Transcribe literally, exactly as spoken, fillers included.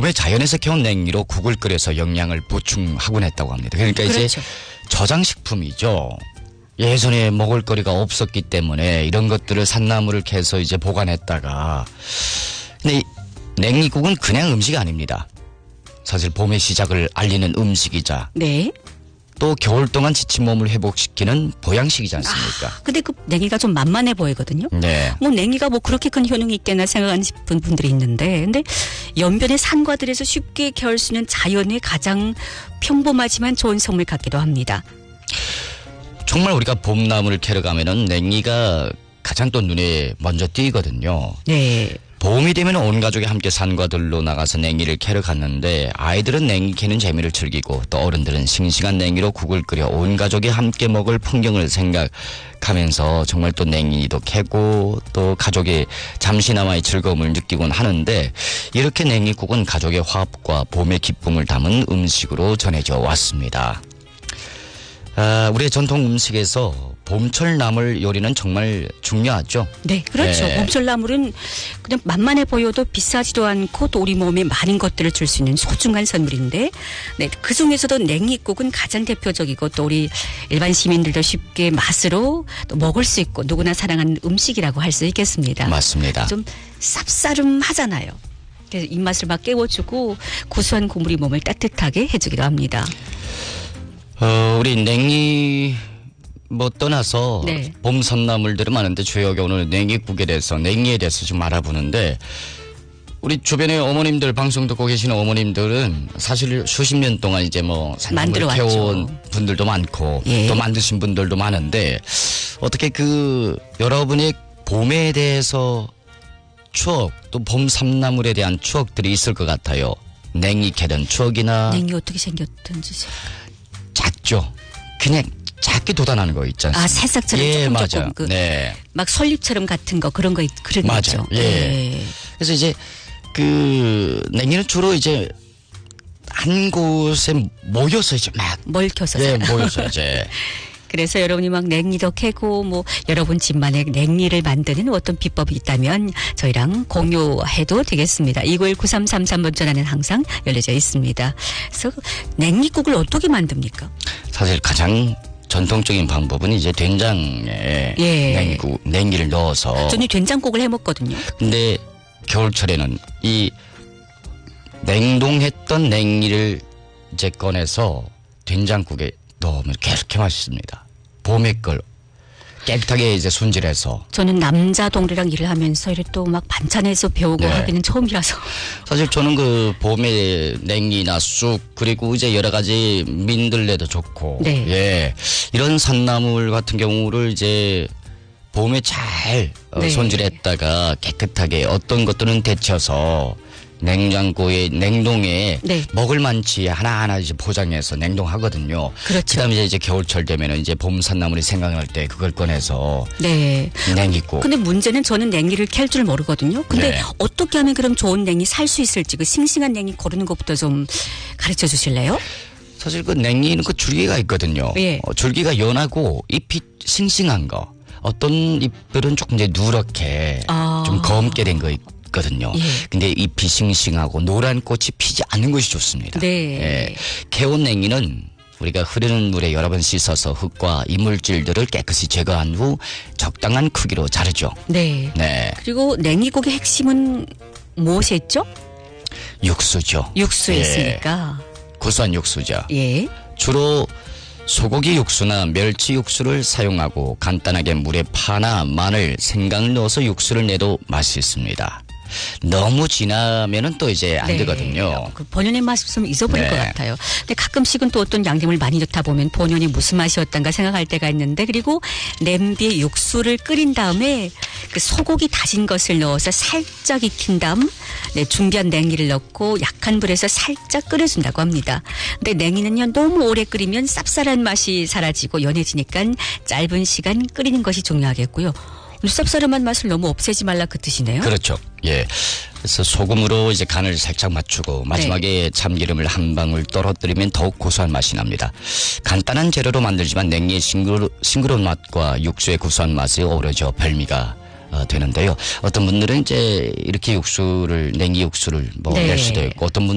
봄에 자연에서 캐온 냉이로 국을 끓여서 영양을 보충하곤 했다고 합니다. 그러니까 그렇죠. 이제 저장식품이죠. 예전에 먹을거리가 없었기 때문에 이런 것들을 산나물을 캐서 이제 보관했다가. 근데 이 냉이국은 그냥 음식이 아닙니다. 사실 봄의 시작을 알리는 음식이자 네. 또 겨울 동안 지친 몸을 회복시키는 보양식이지 않습니까? 아, 근데 그 냉이가 좀 만만해 보이거든요. 네. 뭐 냉이가 뭐 그렇게 큰 효능이 있겠나 생각하는 분들이 있는데, 근데 연변의 산과들에서 쉽게 캐올 수 있는 자연의 가장 평범하지만 좋은 선물 같기도 합니다. 정말 우리가 봄나무를 캐러 가면은 냉이가 가장 또 눈에 먼저 띄거든요. 네. 봄이 되면 온 가족이 함께 산과들로 나가서 냉이를 캐러 갔는데 아이들은 냉이 캐는 재미를 즐기고 또 어른들은 싱싱한 냉이로 국을 끓여 온 가족이 함께 먹을 풍경을 생각하면서 정말 또 냉이도 캐고 또 가족이 잠시나마의 즐거움을 느끼곤 하는데 이렇게 냉이국은 가족의 화합과 봄의 기쁨을 담은 음식으로 전해져 왔습니다. 아, 우리의 전통 음식에서 봄철 나물 요리는 정말 중요하죠. 네, 그렇죠. 네. 봄철 나물은 그냥 만만해 보여도 비싸지도 않고 또 우리 몸에 많은 것들을 줄 수 있는 소중한 선물인데, 네, 그 중에서도 냉이국은 가장 대표적이고 또 우리 일반 시민들도 쉽게 맛으로 또 먹을 수 있고 누구나 사랑하는 음식이라고 할 수 있겠습니다. 맞습니다. 좀 쌉싸름하잖아요. 그래서 입맛을 막 깨워주고 고소한 국물이 몸을 따뜻하게 해주기도 합니다. 어, 우리 냉이 뭐 떠나서 네. 봄 산나물들은 많은데 저희가 오늘 냉이국에 대해서 냉이에 대해서 좀 알아보는데 우리 주변에 어머님들 방송 듣고 계시는 어머님들은 사실 수십 년 동안 이제 뭐 산나물 캐온 분들도 많고 예. 또 만드신 분들도 많은데 어떻게 그 여러분의 봄에 대해서 추억 또 봄 산나물에 대한 추억들이 있을 것 같아요. 냉이 캐던 추억이나 냉이 어떻게 생겼던지. 작죠. 그냥 작게 돋아나는 거 있지 않습니까? 아, 새싹처럼 예, 조금 맞아요. 조금 그 네. 막 솔잎처럼 같은 거 그런 거 있- 그런 거 있죠. 맞아요. 예. 네. 그래서 이제 그 냉이는 주로 이제 한 곳에 모여서 이제 막 멀켜서. 예, 모여서 이제 그래서 여러분이 막 냉이도 캐고 뭐 여러분 집만의 냉이를 만드는 어떤 비법이 있다면 저희랑 공유해도 되겠습니다. 이구일 구삼삼삼 번 전화는 항상 열려져 있습니다. 그래서 냉이국을 어떻게 만듭니까? 사실 가장 전통적인 방법은 이제 된장에 예. 냉이국, 냉이를 넣어서 저는 된장국을 해 먹거든요. 근데 겨울철에는 이 냉동했던 냉이를 이제 꺼내서 된장국에 넣으면 그렇게 맛있습니다. 봄에 걸 깨끗하게 이제 손질해서. 저는 남자 동료랑 일을 하면서 이렇게 또 막 반찬에서 배우고 네. 하기는 처음이라서. 사실 저는 그 봄에 냉이나 쑥 그리고 이제 여러 가지 민들레도 좋고 네. 예 이런 산나물 같은 경우를 이제 봄에 잘 어, 네. 손질했다가 깨끗하게 어떤 것들은 데쳐서 냉장고에 냉동에 네. 먹을 만치 하나하나 이제 포장해서 냉동하거든요. 그렇죠. 그다음에 이제 겨울철 되면은 이제 봄 산나물이 생각날 때 그걸 꺼내서 네. 냉이국. 근데 문제는 저는 냉이를 캘 줄 모르거든요. 근데 네. 어떻게 하면 그럼 좋은 냉이 살 수 있을지 그 싱싱한 냉이 고르는 것부터 좀 가르쳐 주실래요? 사실 그 냉이는 그 줄기가 있거든요. 예. 어, 줄기가 연하고 잎이 싱싱한 거. 어떤 잎들은 조금 이제 누렇게 아. 좀 검게 된 거 있거든요. 예. 근데 잎이 싱싱하고 노란 꽃이 피지 않는 것이 좋습니다. 네. 예. 캐온 냉이는 우리가 흐르는 물에 여러 번 씻어서 흙과 이물질들을 깨끗이 제거한 후 적당한 크기로 자르죠. 네. 네. 그리고 냉이국의 핵심은 무엇이었죠? 육수죠. 육수였으니까. 예. 구수한 육수죠. 예. 주로 소고기 육수나 멸치 육수를 사용하고 간단하게 물에 파나 마늘, 생강을 넣어서 육수를 내도 맛이 있습니다. 너무 진하면은 또 이제 안 네. 되거든요. 그 본연의 맛을 좀 잊어버릴 네. 것 같아요. 근데 가끔씩은 또 어떤 양념을 많이 넣다 보면 본연이 무슨 맛이었던가 생각할 때가 있는데, 그리고 냄비에 육수를 끓인 다음에 그 소고기 다진 것을 넣어서 살짝 익힌 다음 네, 준비한 냉이를 넣고 약한 불에서 살짝 끓여준다고 합니다. 근데 냉이는요 너무 오래 끓이면 쌉쌀한 맛이 사라지고 연해지니까 짧은 시간 끓이는 것이 중요하겠고요. 쌉싸름한 맛을 너무 없애지 말라 그 뜻이네요. 그렇죠. 예. 그래서 소금으로 이제 간을 살짝 맞추고 마지막에 참기름을 한 방울 떨어뜨리면 더욱 고소한 맛이 납니다. 간단한 재료로 만들지만 냉이의 싱그러, 싱그러운 맛과 육수의 구수한 맛이 어우러져 별미가 어, 되는데요. 어떤 분들은 이제 이렇게 육수를 냉이 육수를 뭐 낼 네. 수도 있고 어떤 분